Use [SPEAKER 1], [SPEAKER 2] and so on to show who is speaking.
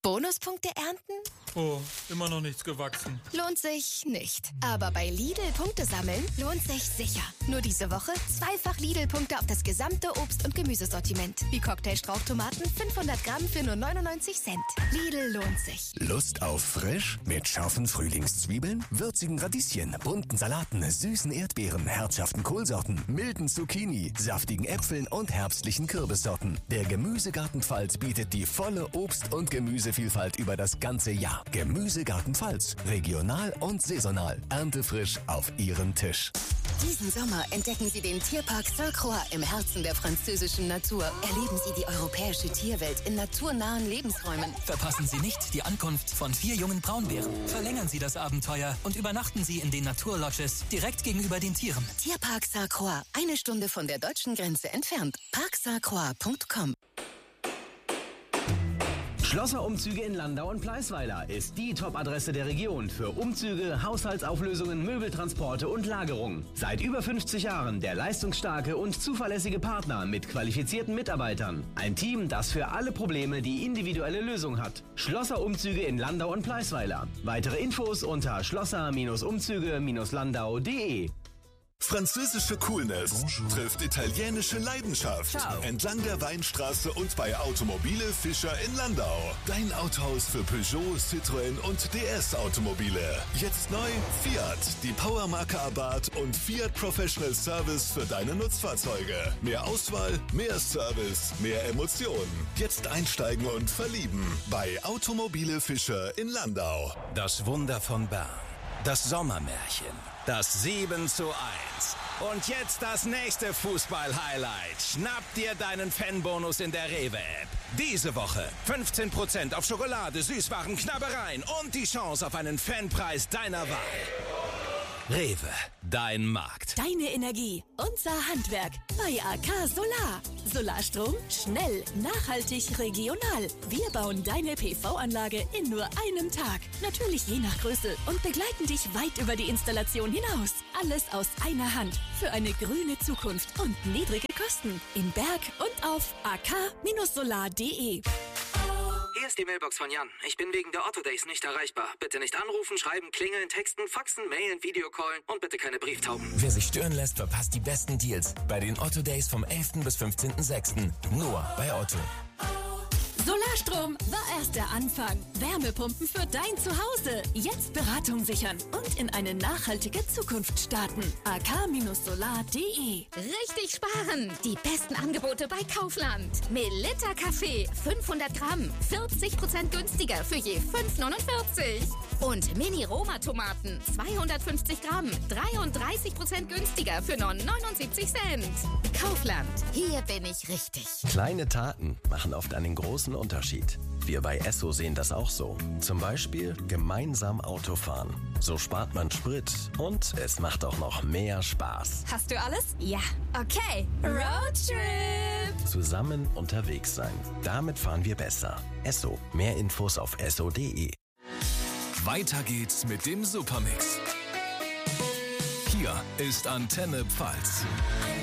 [SPEAKER 1] Bonuspunkte ernten?
[SPEAKER 2] Oh, immer noch nichts gewachsen.
[SPEAKER 1] Lohnt sich nicht. Aber bei Lidl Punkte sammeln lohnt sich sicher. Nur diese Woche zweifach Lidl-Punkte auf das gesamte Obst- und Gemüsesortiment. Wie Cocktailstrauchtomaten 500 Gramm für nur 99 Cent. Lidl lohnt sich.
[SPEAKER 3] Lust auf frisch? Mit scharfen Frühlingszwiebeln, würzigen Radieschen, bunten Salaten, süßen Erdbeeren, herzhaften Kohlsorten, milden Zucchini, saftigen Äpfeln und herbstlichen Kürbissorten. Der Gemüsegarten Pfalz bietet die volle Obst- und Gemüsevielfalt über das ganze Jahr. Gemüsegarten Pfalz. Regional und saisonal. Erntefrisch auf Ihren Tisch.
[SPEAKER 1] Diesen Sommer entdecken Sie den Tierpark Sainte-Croix im Herzen der französischen Natur. Erleben Sie die europäische Tierwelt in naturnahen Lebensräumen.
[SPEAKER 4] Verpassen Sie nicht die Ankunft von 4 jungen Braunbären. Verlängern Sie das Abenteuer und übernachten Sie in den Naturlodges direkt gegenüber den Tieren.
[SPEAKER 1] Tierpark Sainte-Croix, 1 Stunde von der deutschen Grenze entfernt. parksainte-croix.com.
[SPEAKER 5] Schlosser-Umzüge in Landau und Pleisweiler ist die Top-Adresse der Region für Umzüge, Haushaltsauflösungen, Möbeltransporte und Lagerung. Seit über 50 Jahren der leistungsstarke und zuverlässige Partner mit qualifizierten Mitarbeitern. Ein Team, das für alle Probleme die individuelle Lösung hat. Schlosser-Umzüge in Landau und Pleisweiler. Weitere Infos unter schlosser-umzüge-landau.de.
[SPEAKER 6] Französische Coolness trifft italienische Leidenschaft.
[SPEAKER 5] Ciao.
[SPEAKER 6] Entlang der Weinstraße und bei Automobile Fischer in Landau. Dein Autohaus für Peugeot, Citroën und DS-Automobile. Jetzt neu Fiat, die Powermarke Abarth und Fiat Professional Service für deine Nutzfahrzeuge. Mehr Auswahl, mehr Service, mehr Emotionen. Jetzt einsteigen und verlieben bei Automobile Fischer in Landau.
[SPEAKER 7] Das Wunder von Bern. Das Sommermärchen. Das 7:1. Und jetzt das nächste Fußball-Highlight. Schnapp dir deinen Fanbonus in der Rewe-App. Diese Woche 15% auf Schokolade, Süßwaren, Knabbereien und die Chance auf einen Fanpreis deiner Wahl. Rewe, dein Markt.
[SPEAKER 8] Deine Energie, unser Handwerk bei AK Solar. Solarstrom, schnell, nachhaltig, regional. Wir bauen deine PV-Anlage in nur einem Tag. Natürlich je nach Größe und begleiten dich weit über die Installation hinaus. Alles aus einer Hand für eine grüne Zukunft und niedrige Kosten. In Berg und auf ak-solar.de.
[SPEAKER 9] Hier ist die Mailbox von Jan. Ich bin wegen der Otto Days nicht erreichbar. Bitte nicht anrufen, schreiben, klingeln, texten, faxen, mailen, Videocallen und bitte keine Brieftauben.
[SPEAKER 10] Wer sich stören lässt, verpasst die besten Deals bei den Otto Days vom 11. bis 15.06. Nur bei Otto.
[SPEAKER 8] Solarstrom war erst der Anfang. Wärmepumpen für dein Zuhause. Jetzt Beratung sichern und in eine nachhaltige Zukunft starten. ak-solar.de.
[SPEAKER 11] Richtig sparen! Die besten Angebote bei Kaufland. Melitta Kaffee, 500 Gramm, 40% günstiger für je 5,49. Und Mini-Roma-Tomaten, 250 Gramm, 33% günstiger für nur 79 Cent. Kaufland, hier bin ich richtig.
[SPEAKER 3] Kleine Taten machen oft einen großen Unterschied. Wir bei Esso sehen das auch so. Zum Beispiel gemeinsam Autofahren. So spart man Sprit und es macht auch noch mehr Spaß.
[SPEAKER 11] Hast du alles? Ja. Okay. Roadtrip!
[SPEAKER 3] Zusammen unterwegs sein. Damit fahren wir besser. Esso. Mehr Infos auf esso.de.
[SPEAKER 12] Weiter geht's mit dem Supermix. Hier ist Antenne Pfalz.